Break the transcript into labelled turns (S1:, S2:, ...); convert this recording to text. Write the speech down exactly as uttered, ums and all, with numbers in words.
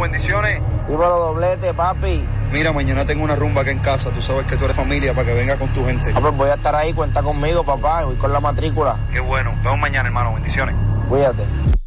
S1: bendiciones.
S2: Dímelo, doblete, papi.
S1: Mira, mañana tengo una rumba acá en casa, tú sabes que tú eres familia, para que venga con tu gente.
S2: Ah, pues voy a estar ahí, cuenta conmigo, papá, voy con la matrícula.
S1: Qué bueno, nos vemos mañana, hermano, bendiciones.
S2: Cuídate.